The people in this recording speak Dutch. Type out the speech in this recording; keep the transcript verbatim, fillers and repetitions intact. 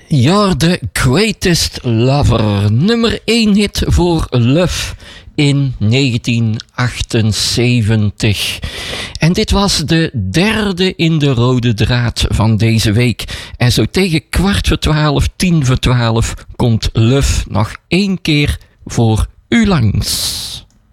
You're the Greatest Lover. Nummer één hit voor Love in negentien achtenzeventig. En dit was de derde in de rode draad van deze week. En zo tegen kwart voor twaalf, tien voor twaalf komt Love nog één keer voor u langs.